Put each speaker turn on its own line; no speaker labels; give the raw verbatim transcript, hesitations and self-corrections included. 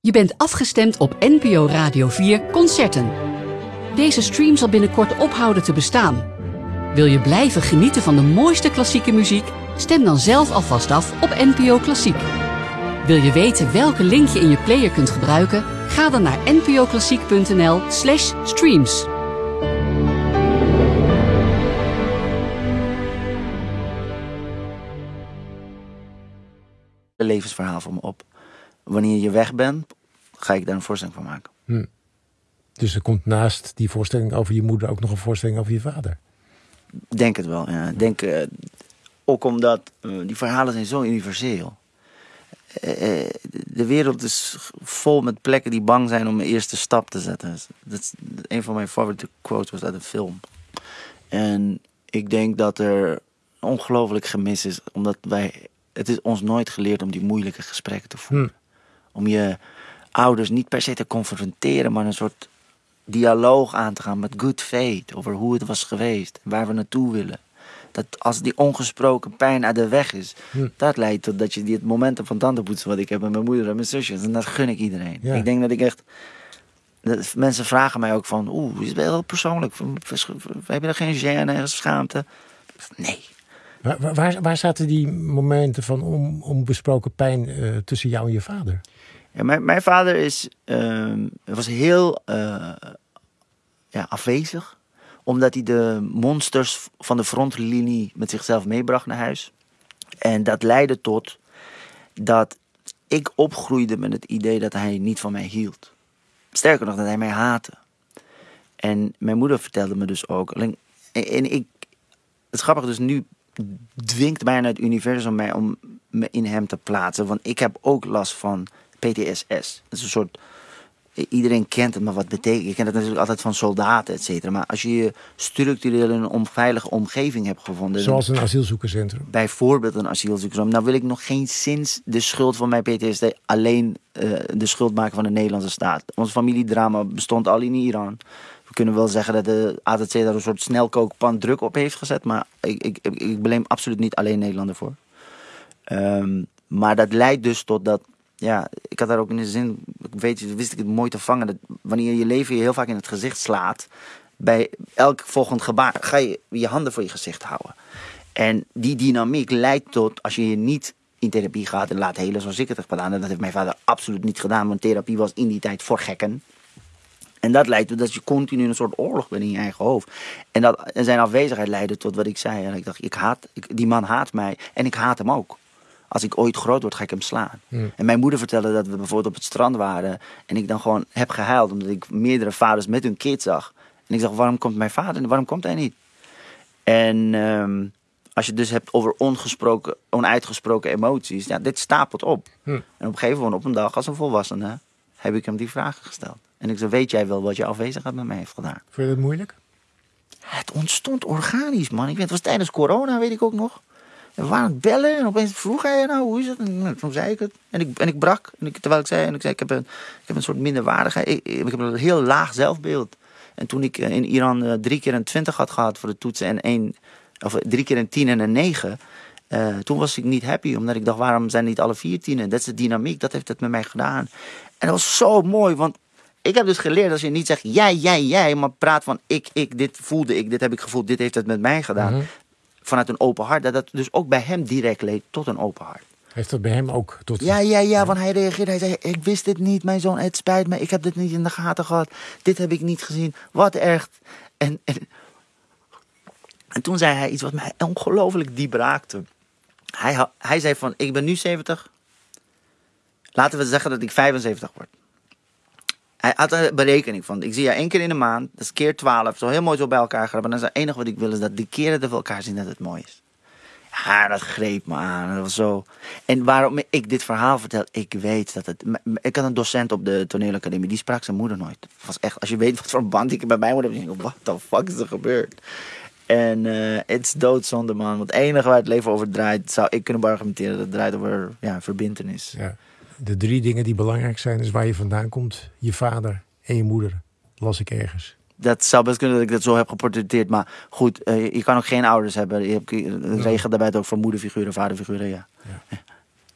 Je bent afgestemd op N P O Radio vier Concerten. Deze stream zal binnenkort ophouden te bestaan. Wil je blijven genieten van de mooiste klassieke muziek? Stem dan zelf alvast af op N P O Klassiek. Wil je weten welke link je in je player kunt gebruiken? Ga dan naar npoklassiek.nl slash streams.
Een levensverhaal voor me op. Wanneer je weg bent, ga ik daar een voorstelling van maken.
Hm. Dus er komt naast die voorstelling over je moeder ook nog een voorstelling over je vader?
Denk het wel, ja. Denk, uh, ook omdat uh, die verhalen zijn zo universeel. Uh, uh, de wereld is vol met plekken die bang zijn om een eerste stap te zetten. Dat is, een van mijn favoriete quotes was uit een film. En ik denk dat er ongelooflijk gemis is, omdat wij... Het is ons nooit geleerd om die moeilijke gesprekken te voeren. Hm. Om je ouders niet per se te confronteren, maar een soort dialoog aan te gaan met good faith over hoe het was geweest en waar we naartoe willen. Dat als die ongesproken pijn uit de weg is, hm. dat leidt tot dat je die het momenten van tandenpoetsen wat ik heb met mijn moeder en mijn zusjes, en dat gun ik iedereen. Ja. Ik denk dat ik echt... Dat mensen vragen mij ook van, oeh, is het wel persoonlijk? Heb je er geen gêne, schaamte? Nee.
Waar, waar, waar zaten die momenten van on, onbesproken pijn uh, tussen jou en je vader?
Ja, mijn, mijn vader is, uh, was heel uh, ja, afwezig. Omdat hij de monsters van de frontlinie met zichzelf meebracht naar huis. En dat leidde tot dat ik opgroeide met het idee dat hij niet van mij hield. Sterker nog, dat hij mij haatte. En mijn moeder vertelde me dus ook. En, en ik, het grappige dus nu... dwingt bijna het universum mij om me in hem te plaatsen. Want ik heb ook last van P T S S. Dat is een soort... Iedereen kent het, maar wat betekent... Je kent het natuurlijk altijd van soldaten, et cetera. Maar als je je structureel in een onveilige omgeving hebt gevonden...
Zoals een asielzoekerscentrum.
Bijvoorbeeld een asielzoekerscentrum. Nou wil ik nog geen zins de schuld van mijn P T S D... alleen uh, de schuld maken van de Nederlandse staat. Ons familiedrama bestond al in Iran... We kunnen wel zeggen dat de A Z C daar een soort snelkookpan druk op heeft gezet. Maar ik, ik, ik beleem absoluut niet alleen Nederlander voor. Um, maar dat leidt dus tot dat... Ja, ik had daar ook in de zin... Ik weet, wist ik het mooi te vangen. Dat wanneer je leven je heel vaak in het gezicht slaat... Bij elk volgend gebaar ga je je handen voor je gezicht houden. En die dynamiek leidt tot... Als je je niet in therapie gaat en laat helen zoals ik het heb gedaan... En dat heeft mijn vader absoluut niet gedaan. Want therapie was in die tijd voor gekken. En dat leidt tot dat je continu een soort oorlog bent in je eigen hoofd. En, dat, en zijn afwezigheid leidde tot wat ik zei. En ik dacht, ik haat, ik, die man haat mij. En ik haat hem ook. Als ik ooit groot word, ga ik hem slaan. Hmm. En mijn moeder vertelde dat we bijvoorbeeld op het strand waren. En ik dan gewoon heb gehuild. Omdat ik meerdere vaders met hun kind zag. En ik dacht, waarom komt mijn vader en waarom komt hij niet? En um, als je het dus hebt over ongesproken, onuitgesproken emoties. Ja, dit stapelt op. Hmm. En op een gegeven moment, op een dag, als een volwassene... heb ik hem die vragen gesteld. En ik zei, weet jij wel wat je afwezigheid met mij heeft gedaan?
Vond je dat moeilijk?
Het ontstond organisch, man. Ik weet, het was tijdens corona, weet ik ook nog. En we waren aan het bellen en opeens vroeg hij, nou, hoe is het? En toen zei ik het. En ik, en ik brak. En ik, terwijl ik zei, en ik zei, ik heb een, ik heb een soort minderwaardigheid. Ik, ik heb een heel laag zelfbeeld. En toen ik in Iran uh, drie keer een twintig had gehad voor de toetsen en één, of drie keer een tien en een negen... Uh, toen was ik niet happy, omdat ik dacht, waarom zijn niet alle vier tienen? Dat is de dynamiek, dat heeft het met mij gedaan. En dat was zo mooi, want ik heb dus geleerd als je niet zegt jij, jij, jij, maar praat van ik, ik, dit voelde ik, dit heb ik gevoeld, dit heeft het met mij gedaan. Mm-hmm. Vanuit een open hart, dat dat dus ook bij hem direct leed tot een open hart.
Heeft dat bij hem ook tot...
Ja, ja, ja, want hij reageerde, hij zei, ik wist dit niet, mijn zoon, het spijt me, ik heb dit niet in de gaten gehad, dit heb ik niet gezien, wat erg. En, en, en toen zei hij iets wat mij ongelooflijk diep raakte. Hij, hij zei van, ik ben nu zeventig. Laten we zeggen dat ik vijfenzeventig word. Hij had een berekening van, ik zie je één keer in de maand. Dat is keer twaalf. Zo heel mooi zo bij elkaar grappen. En dan is het enige wat ik wil is dat die keren dat we elkaar zien dat het mooi is. Ja, dat greep me aan. Dat was zo. En waarom ik dit verhaal vertel, ik weet dat het... Ik had een docent op de toneelacademie, die sprak zijn moeder nooit. Het was echt, als je weet wat voor een band ik bij mij moet hebben, denk ik, what the fuck is er gebeurd? En uh, het is doodzonde, man. Want het enige waar het leven over draait, zou ik kunnen argumenteren, dat het draait over ja, verbintenis.
Ja. De drie dingen die belangrijk zijn, is waar je vandaan komt, je vader en je moeder. Las ik ergens.
Dat zou best kunnen dat ik dat zo heb geportretteerd. Maar goed, uh, je kan ook geen ouders hebben. Je hebt, regelt daarbij ook voor moederfiguren, vaderfiguren, ja. ja.